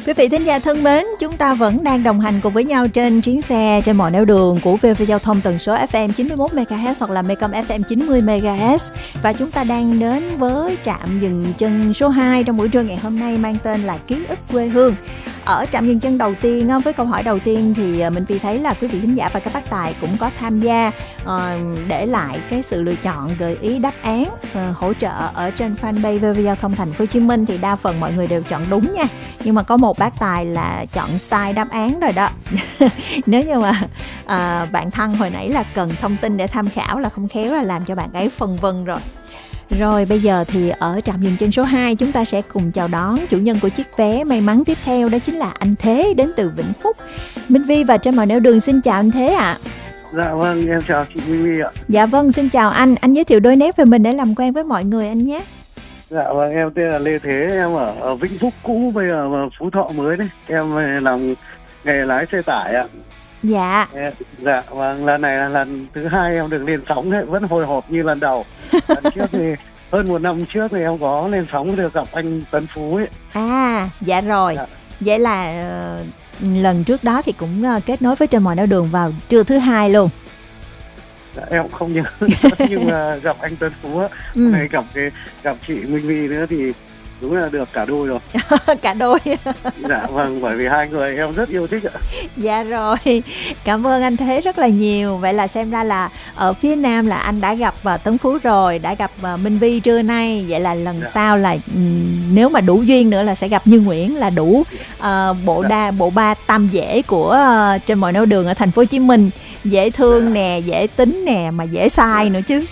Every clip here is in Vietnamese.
Quý vị thính giả thân mến, chúng ta vẫn đang đồng hành cùng với nhau trên chuyến xe trên mọi nẻo đường của VV Giao thông tần số FM 91 MHz hoặc là Mecom FM 90 MHz. Và chúng ta đang đến với trạm dừng chân số 2 trong buổi trưa ngày hôm nay mang tên là Ký ức quê hương. Ở trạm dừng chân đầu tiên, với câu hỏi đầu tiên thì mình Phi thấy là quý vị thính giả và các bác tài cũng có tham gia để lại cái sự lựa chọn, gợi ý đáp án, hỗ trợ ở trên fanpage VV Giao thông Thành phố Hồ Chí Minh thì đa phần mọi người đều chọn đúng nha. Nhưng mà có một bác tài là chọn sai đáp án rồi đó. Nếu như mà bạn thân hồi nãy là cần thông tin để tham khảo là không khéo là làm cho bạn ấy phân vân rồi. Rồi bây giờ thì ở trạm dừng chân số 2 chúng ta sẽ cùng chào đón chủ nhân của chiếc vé may mắn tiếp theo, đó chính là anh Thế đến từ Vĩnh Phúc. Minh Vi và trên mọi nẻo đường xin chào anh Thế ạ. Dạ vâng, em chào chị Minh Vi ạ. Dạ vâng, xin chào anh giới thiệu đôi nét về mình để làm quen với mọi người anh nhé. Dạ vâng, em tên là Lê Thế, em ở Vĩnh Phúc cũ, bây giờ Phú Thọ mới đấy. Em làm nghề lái xe tải ạ. Dạ. Dạ vâng, lần này là lần thứ 2 em được lên sóng ấy, vẫn hồi hộp như lần đầu. Lần trước thì hơn 1 năm trước thì em có lên sóng được gặp anh Tấn Phú ấy. À, dạ rồi. Dạ. Vậy là lần trước đó thì cũng kết nối với trên mọi nẻo đường vào trưa thứ 2 luôn. Dạ, em không nhớ nhưng mà gặp anh Tấn Phú á, này gặp chị Minh Vi nữa thì đúng là được cả đôi rồi. Cả đôi. Dạ vâng, bởi vì hai người em rất yêu thích ạ. Dạ rồi, cảm ơn anh Thế rất là nhiều. Vậy là xem ra là ở phía Nam là anh đã gặp Tấn Phú rồi, đã gặp Minh Vi trưa nay. Vậy là lần sau là nếu mà đủ duyên nữa là sẽ gặp Như Nguyễn, là đủ bộ ba tam dễ của trên mọi nẻo đường ở thành phố Hồ Chí Minh. Dễ thương nè, dễ tính nè, mà dễ sai nữa chứ.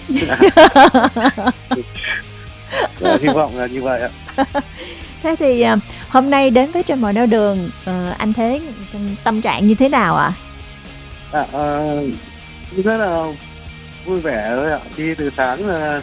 Hy vọng là như vậy ạ. Thế thì hôm nay đến với trên mọi nẻo đường, anh Thế tâm trạng như thế nào ạ? Rất là vui vẻ thôi ạ. Đi từ sáng là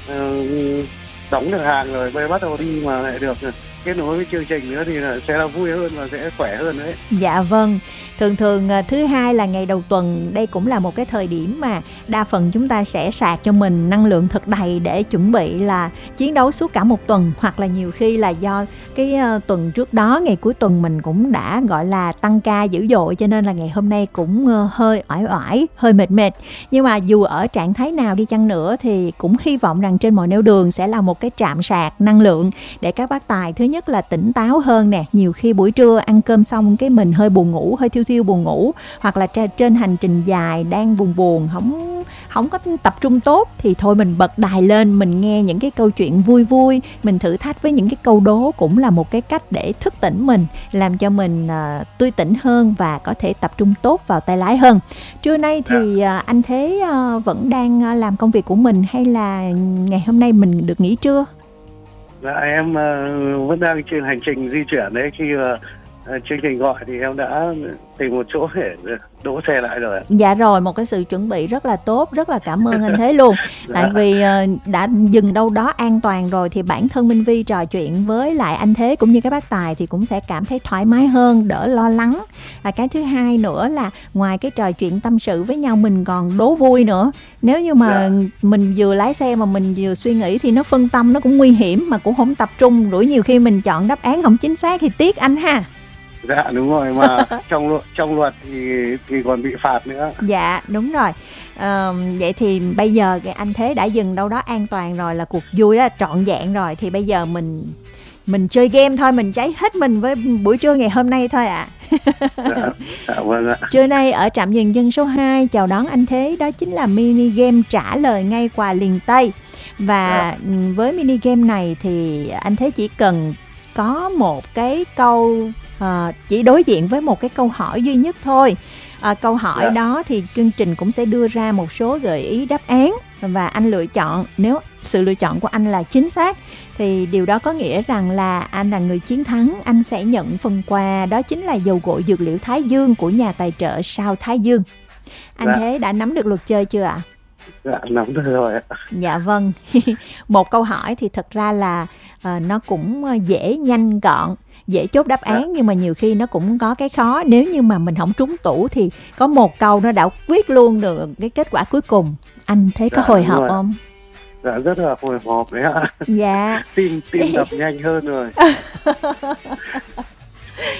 đóng được hàng rồi, bây giờ bắt đầu đi mà lại được kết nối với chương trình nữa thì sẽ là vui hơn và sẽ khỏe hơn đấy. Dạ vâng, thường thứ 2 là ngày đầu tuần, đây cũng là một cái thời điểm mà đa phần chúng ta sẽ sạc cho mình năng lượng thật đầy để chuẩn bị là chiến đấu suốt cả một tuần, hoặc là nhiều khi là do cái tuần trước đó, ngày cuối tuần mình cũng đã gọi là tăng ca dữ dội, cho nên là ngày hôm nay cũng hơi oải, hơi mệt. Nhưng mà dù ở trạng thái nào đi chăng nữa thì cũng hy vọng rằng trên mọi nẻo đường sẽ là một cái trạm sạc năng lượng để các bác tài thứ nhất là tỉnh táo hơn nè. Nhiều khi buổi trưa ăn cơm xong cái mình hơi buồn ngủ, hơi thiêu buồn ngủ, hoặc là trên hành trình dài đang buồn không có tập trung tốt thì thôi mình bật đài lên, mình nghe những cái câu chuyện vui, mình thử thách với những cái câu đố cũng là một cái cách để thức tỉnh mình, làm cho mình tươi tỉnh hơn và có thể tập trung tốt vào tay lái hơn. Trưa nay thì anh Thế vẫn đang làm công việc của mình hay là ngày hôm nay mình được nghỉ trưa? Dạ em vẫn đang trên hành trình di chuyển đấy. Khi chương trình gọi thì em đã tìm một chỗ để đỗ xe lại rồi. Dạ rồi, một cái sự chuẩn bị rất là tốt, rất là cảm ơn anh Thế luôn. Tại vì đã dừng đâu đó an toàn rồi thì bản thân Minh Vi trò chuyện với lại anh Thế cũng như các bác tài thì cũng sẽ cảm thấy thoải mái hơn, đỡ lo lắng. Cái thứ hai nữa là ngoài cái trò chuyện tâm sự với nhau mình còn đố vui nữa. Nếu như mà mình vừa lái xe mà mình vừa suy nghĩ thì nó phân tâm, nó cũng nguy hiểm mà cũng không tập trung, rủi nhiều khi mình chọn đáp án không chính xác thì tiếc anh ha. Dạ đúng rồi, mà trong luật thì còn bị phạt nữa. Dạ đúng rồi. Vậy thì bây giờ anh Thế đã dừng đâu đó an toàn rồi, là cuộc vui đó là trọn vẹn rồi, thì bây giờ mình chơi game thôi, mình cháy hết mình với buổi trưa ngày hôm nay thôi ạ. Dạ vâng ạ. Trưa nay ở trạm dừng chân số 2 chào đón anh Thế đó chính là mini game trả lời ngay quà liền tay. Và với mini game này thì anh Thế chỉ cần có một cái câu, chỉ đối diện với một cái câu hỏi duy nhất thôi. Câu hỏi đó thì chương trình cũng sẽ đưa ra một số gợi ý đáp án và anh lựa chọn. Nếu sự lựa chọn của anh là chính xác thì điều đó có nghĩa rằng là anh là người chiến thắng, anh sẽ nhận phần quà, đó chính là dầu gội dược liệu Thái Dương của nhà tài trợ Sao Thái Dương. Anh Thế đã nắm được luật chơi chưa ạ? Dạ nắm được rồi ạ. Dạ vâng. Một câu hỏi thì thật ra là nó cũng dễ, nhanh, gọn, dễ chốt đáp án, nhưng mà nhiều khi nó cũng có cái khó. Nếu như mà mình không trúng tủ thì có một câu nó đã quyết luôn được cái kết quả cuối cùng. Anh thấy có hồi hộp không? Dạ rất là hồi hộp đấy ạ. Dạ. Tim đập nhanh hơn rồi.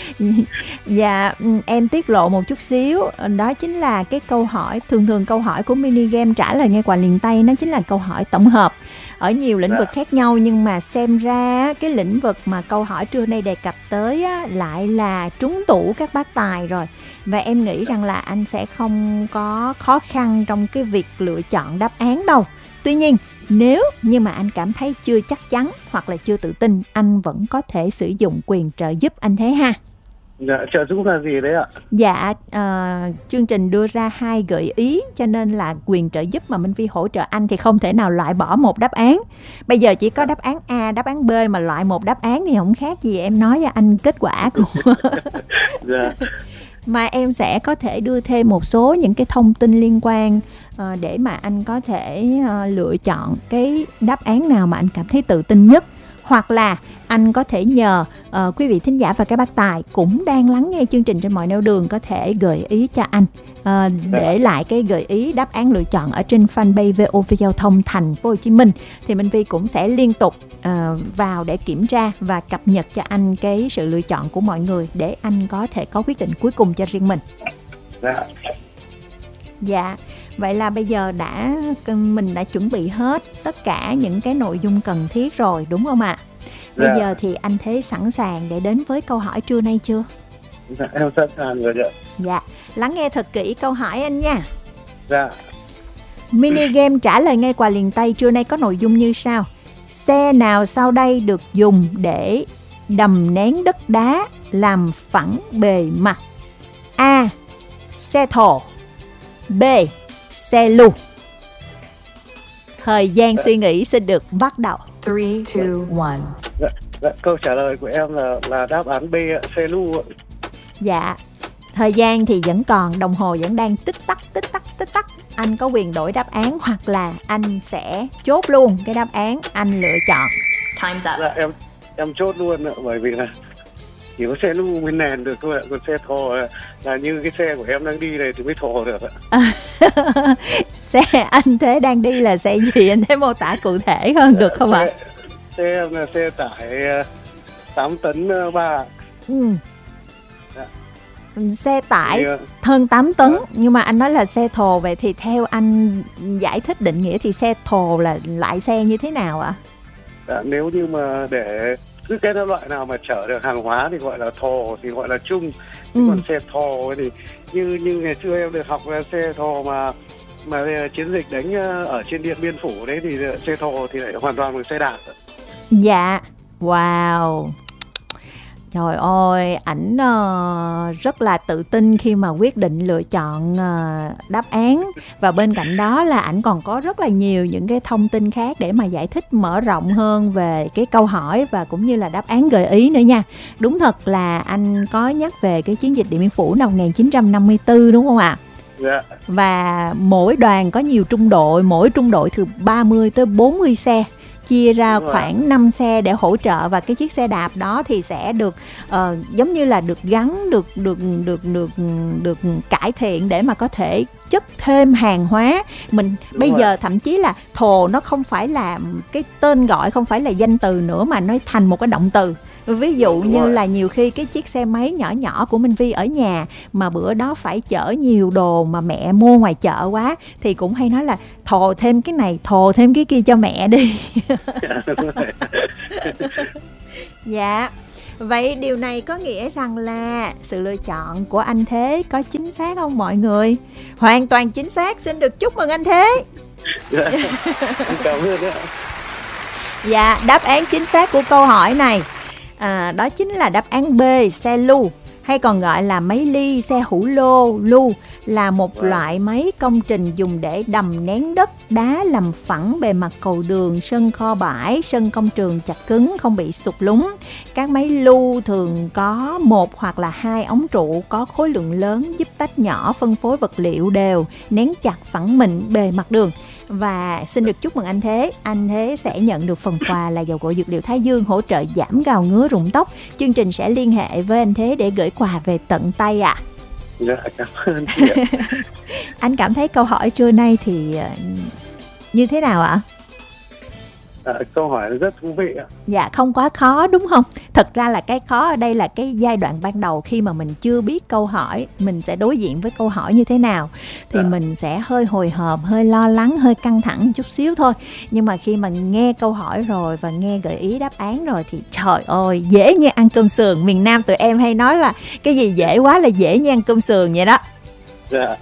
Dạ, em tiết lộ một chút xíu, đó chính là cái câu hỏi, thường câu hỏi của mini game trả lời ngay quà liền tay, nó chính là câu hỏi tổng hợp ở nhiều lĩnh vực khác nhau, nhưng mà xem ra cái lĩnh vực mà câu hỏi trưa nay đề cập tới á, lại là trúng tủ các bác tài rồi. Và em nghĩ rằng là anh sẽ không có khó khăn trong cái việc lựa chọn đáp án đâu. Tuy nhiên, nếu như mà anh cảm thấy chưa chắc chắn hoặc là chưa tự tin, anh vẫn có thể sử dụng quyền trợ giúp anh Thế ha. Dạ, trợ giúp là gì đấy ạ? Dạ, chương trình đưa ra 2 gợi ý, cho nên là quyền trợ giúp mà Minh Phi hỗ trợ anh thì không thể nào loại bỏ một đáp án. Bây giờ chỉ có đáp án A, đáp án B, mà loại một đáp án thì không khác gì em nói cho anh kết quả của Dạ. mà em sẽ có thể đưa thêm một số những cái thông tin liên quan để mà anh có thể lựa chọn cái đáp án nào mà anh cảm thấy tự tin nhất. Hoặc là anh có thể nhờ quý vị thính giả và các bác tài cũng đang lắng nghe chương trình trên mọi nẻo đường có thể gợi ý cho anh, để lại cái gợi ý đáp án lựa chọn ở trên fanpage VOV Giao thông Thành phố Hồ Chí Minh. Thì Minh Vi cũng sẽ liên tục vào để kiểm tra và cập nhật cho anh cái sự lựa chọn của mọi người để anh có thể có quyết định cuối cùng cho riêng mình. Dạ, vậy là bây giờ mình đã chuẩn bị hết tất cả những cái nội dung cần thiết rồi, đúng không ạ? Bây giờ thì anh Thế sẵn sàng để đến với câu hỏi trưa nay chưa? Dạ, em sẵn sàng rồi ạ. Dạ, lắng nghe thật kỹ câu hỏi anh nha. Dạ. Mini game trả lời ngay quà liền tay trưa nay có nội dung như sau. Xe nào sau đây được dùng để đầm nén đất đá làm phẳng bề mặt? A. Xe thồ. B. Xe lu. Thời gian suy nghĩ xin được bắt đầu. 3, 2, 1. Dạ, câu trả lời của em là đáp án B ạ, xe lu ạ. Dạ, thời gian thì vẫn còn, đồng hồ vẫn đang tích tắc. Anh có quyền đổi đáp án hoặc là anh sẽ chốt luôn cái đáp án anh lựa chọn. Time's up. Dạ, em chốt luôn ạ, bởi vì là chỉ có xe lu mới nền được thôi ạ, còn xe thồ là như cái xe của em đang đi này thì mới thồ được ạ. Xe anh Thế đang đi là xe gì, anh Thế mô tả cụ thể hơn được không ạ? Xe em là xe tải 8 tấn 3. Xe tải hơn 8 tấn, nhưng mà anh nói là xe thồ, vậy thì theo anh giải thích định nghĩa thì xe thồ là loại xe như thế nào ạ? Nếu như mà để cứ cái loại nào mà chở được hàng hóa thì gọi là thồ, thì gọi là chung. Còn xe thồ thì như ngày xưa em được học là xe thồ mà chiến dịch đánh ở trên Điện Biên Phủ đấy thì xe thồ thì lại hoàn toàn một xe đạp. Dạ, wow. Trời ơi, ảnh rất là tự tin khi mà quyết định lựa chọn đáp án. Và bên cạnh đó là ảnh còn có rất là nhiều những cái thông tin khác để mà giải thích mở rộng hơn về cái câu hỏi và cũng như là đáp án gợi ý nữa nha. Đúng thật là anh có nhắc về cái chiến dịch Điện Biên Phủ năm 1954 đúng không ạ? Dạ. Và mỗi đoàn có nhiều trung đội, mỗi trung đội từ 30 tới 40 xe, chia ra khoảng 5 xe để hỗ trợ, và cái chiếc xe đạp đó thì sẽ được giống như là được gắn, được cải thiện để mà có thể chất thêm hàng hóa. Bây giờ thậm chí là thồ nó không phải là cái tên gọi, không phải là danh từ nữa mà nó thành một cái động từ. Ví dụ như là nhiều khi cái chiếc xe máy nhỏ nhỏ của Minh Vi ở nhà mà bữa đó phải chở nhiều đồ mà mẹ mua ngoài chợ quá thì cũng hay nói là thồ thêm cái này, thồ thêm cái kia cho mẹ đi. Dạ. Vậy điều này có nghĩa rằng là sự lựa chọn của anh Thế có chính xác không mọi người? Hoàn toàn chính xác, xin được chúc mừng anh Thế. Cảm ơn ạ. Dạ, đáp án chính xác của câu hỏi này đó chính là đáp án B, xe lu, hay còn gọi là máy ly, xe hữu lô. Lu là một loại máy công trình dùng để đầm nén đất đá làm phẳng bề mặt cầu đường, sân kho bãi, sân công trường chặt cứng, không bị sụt lún. Các máy lu thường có một hoặc là 2 ống trụ có khối lượng lớn giúp tách nhỏ, phân phối vật liệu đều, nén chặt phẳng mịn bề mặt đường. Và xin được chúc mừng anh Thế. Anh Thế sẽ nhận được phần quà là dầu gội dược liệu Thái Dương hỗ trợ giảm gào ngứa rụng tóc. Chương trình sẽ liên hệ với anh Thế để gửi quà về tận tay ạ. Dạ, cảm ơn chị ạ. Anh cảm thấy câu hỏi trưa nay thì như thế nào ạ? Câu hỏi rất thú vị ạ. Dạ, không quá khó đúng không? Thật ra là cái khó ở đây là cái giai đoạn ban đầu khi mà mình chưa biết câu hỏi, mình sẽ đối diện với câu hỏi như thế nào thì mình sẽ hơi hồi hộp, hơi lo lắng, hơi căng thẳng chút xíu thôi. Nhưng mà khi mà nghe câu hỏi rồi và nghe gợi ý đáp án rồi thì trời ơi, dễ như ăn cơm sườn. Miền Nam tụi em hay nói là cái gì dễ quá là dễ như ăn cơm sườn vậy đó. Dạ.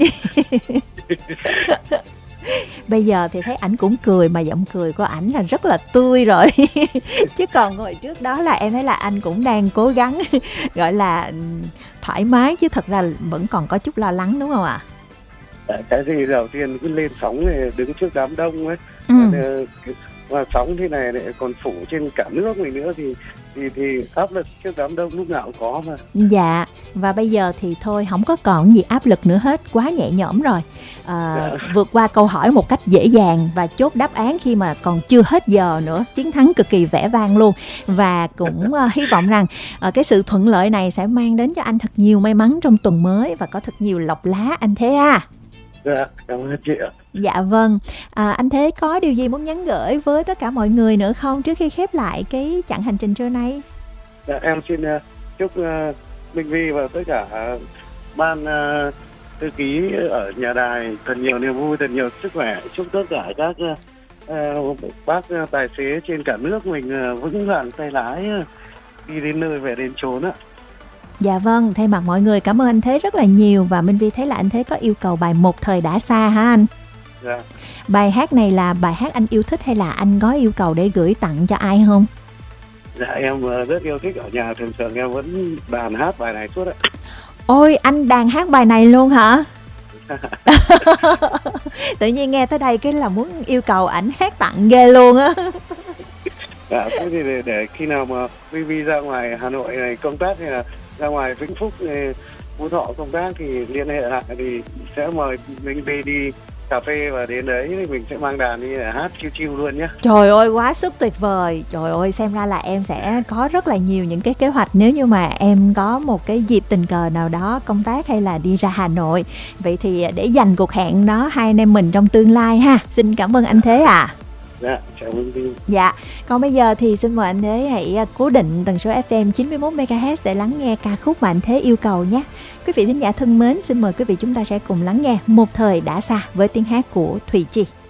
Bây giờ thì thấy ảnh cũng cười, mà giọng cười của ảnh là rất là tươi rồi. Chứ còn hồi trước đó là em thấy là anh cũng đang cố gắng gọi là thoải mái, chứ thật ra vẫn còn có chút lo lắng đúng không ạ? Cái gì đầu tiên cứ lên sóng này, đứng trước đám đông ấy, và sóng thế này lại còn phủ trên cả nước mình nữa thì áp lực trước đám đông lúc nào cũng có mà. Dạ, và bây giờ thì thôi, không có còn gì áp lực nữa hết, quá nhẹ nhõm rồi. Vượt qua câu hỏi một cách dễ dàng và chốt đáp án khi mà còn chưa hết giờ nữa, chiến thắng cực kỳ vẻ vang luôn. Và cũng hy vọng rằng cái sự thuận lợi này sẽ mang đến cho anh thật nhiều may mắn trong tuần mới và có thật nhiều lộc lá anh Thế à. Dạ, cảm ơn chị ạ. Dạ vâng, anh Thế có điều gì muốn nhắn gửi với tất cả mọi người nữa không trước khi khép lại cái chặng hành trình trưa nay? Dạ, em xin chúc Minh Vi và tất cả ban thư ký ở nhà đài thật nhiều niềm vui, thật nhiều sức khỏe. Chúc tất cả các bác tài xế trên cả nước mình vững vàng tay lái, đi đến nơi về đến chốn ạ. Dạ vâng, thay mặt mọi người cảm ơn anh Thế rất là nhiều. Và Minh Vi thấy là anh Thế có yêu cầu bài Một Thời Đã Xa hả anh? Dạ. Bài hát này là bài hát anh yêu thích hay là anh có yêu cầu để gửi tặng cho ai không? Dạ, em rất yêu thích, ở nhà thường thường em vẫn đàn hát bài này suốt ạ. Ôi, anh đàn hát bài này luôn hả? Tự nhiên nghe tới đây cái là muốn yêu cầu ảnh hát tặng ghê luôn á. Dạ, thế thì để khi nào mà Vi ra ngoài Hà Nội này công tác hay là ra ngoài Vĩnh Phúc, Phú Thọ công tác thì liên hệ lại thì sẽ mời mình về đi cà phê và đến đấy thì mình sẽ mang đàn đi để hát chill luôn nhé. Trời ơi, quá sức tuyệt vời. Trời ơi, xem ra là em sẽ có rất là nhiều những cái kế hoạch nếu như mà em có một cái dịp tình cờ nào đó công tác hay là đi ra Hà Nội. Vậy thì để dành cuộc hẹn đó hai anh em mình trong tương lai ha. Xin cảm ơn anh Thế ạ. Dạ, chào mừng Vi. Dạ, còn bây giờ thì xin mời anh Thế hãy cố định tần số FM 91 MHz để lắng nghe ca khúc mà anh Thế yêu cầu nhé. Quý vị thính giả thân mến, xin mời quý vị chúng ta sẽ cùng lắng nghe Một Thời Đã Xa với tiếng hát của Thùy Chi.